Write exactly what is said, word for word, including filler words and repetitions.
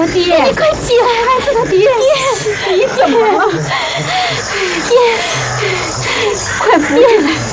他爹！ 你快起来，孩子他爹！ 爹，你怎么了？ 爹， 快扶起来！